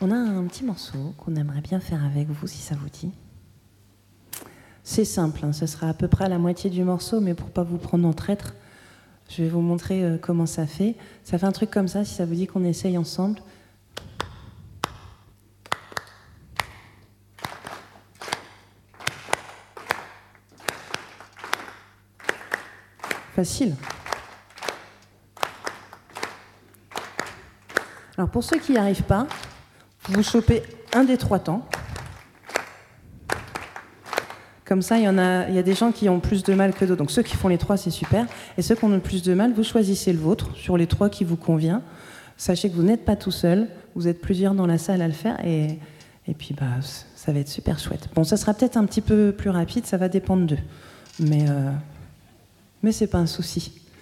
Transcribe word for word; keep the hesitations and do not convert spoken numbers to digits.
On a un petit morceau qu'on aimerait bien faire avec vous, si ça vous dit. C'est simple, hein, ce sera à peu près à la moitié du morceau, mais pour pas vous prendre en traître, je vais vous montrer euh, comment ça fait. Ça fait un truc comme ça, si ça vous dit qu'on essaye ensemble. Facile. Alors pour ceux qui n'y arrivent pas, vous chopez un des trois temps. Comme ça, il y en a, il y a des gens qui ont plus de mal que d'autres. Donc ceux qui font les trois, c'est super. Et ceux qui ont le plus de mal, vous choisissez le vôtre sur les trois qui vous convient. Sachez que vous n'êtes pas tout seul, vous êtes plusieurs dans la salle à le faire. Et, et puis bah, ça va être super chouette. Bon, ça sera peut-être un petit peu plus rapide, ça va dépendre d'eux. Mais, euh, mais c'est pas un souci.